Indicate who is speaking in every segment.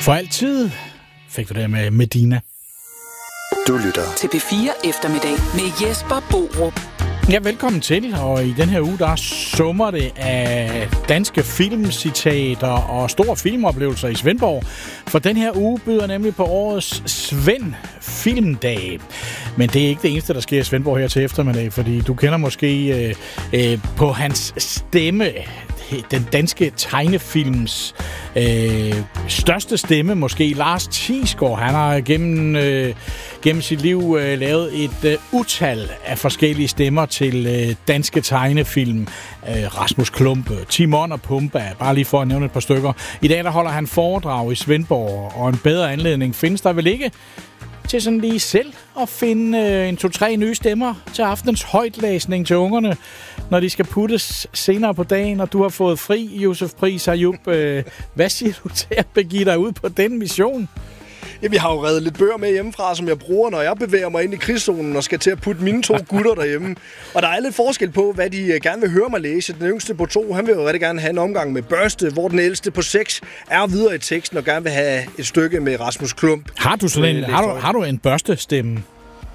Speaker 1: For altid fik du det med Medina.
Speaker 2: Du lytter
Speaker 3: til P4 Eftermiddag med Jesper Borup.
Speaker 1: Ja, velkommen til. Og i den her uge, der summer det af danske filmcitater og store filmoplevelser i Svendborg. For den her uge byder nemlig på årets Svend Filmdag. Men det er ikke det eneste, der sker i Svendborg her til eftermiddag, fordi du kender måske på hans stemme den danske tegnefilms største stemme, måske Lars Thiesgaard. Han har gennem sit liv lavet et utal af forskellige stemmer til danske tegnefilm. Rasmus Klump, Timon og Pumba, bare lige for at nævne et par stykker. I dag der holder han foredrag i Svendborg, og en bedre anledning findes der vel ikke til sådan lige selv at finde en 2-3 nye stemmer til aftens højtlæsning til ungerne, når de skal puttes senere på dagen, og du har fået fri, Josef Pris Ayub. Hvad siger du til at begive dig ud på den mission?
Speaker 4: Jamen, jeg har jo reddet lidt bøger med hjemmefra, som jeg bruger, når jeg bevæger mig ind i krigszonen og skal til at putte mine 2 gutter derhjemme. Og der er lidt forskel på, hvad de gerne vil høre mig læse. Den yngste på 2, han vil jo rigtig gerne have en omgang med Børste, hvor den ældste på 6 er videre i teksten og gerne vil have et stykke med Rasmus Klump.
Speaker 1: Har du sådan en, har du en børstestemme?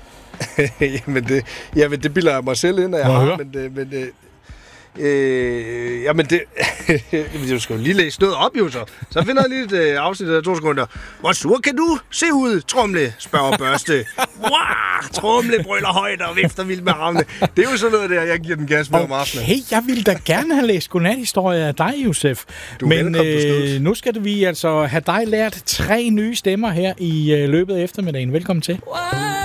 Speaker 4: Jamen, det bilder jeg mig selv ind, at jeg har, jamen det... du skal jo lige læse noget op, jo så. Så finder jeg lige et afsnit af 2 sekunder. Hvor sur kan du se ud, Tromle? Spørger Børste. Wow, Tromle brøler højt og vifter vildt med armene. Det er jo sådan noget der, jeg giver den gas med om aftenen.
Speaker 1: Hey, jeg ville da gerne have læst godnathistorier af dig, Josef. Men nu skal vi altså have dig lært 3 nye stemmer her i løbet af eftermiddagen. Velkommen til.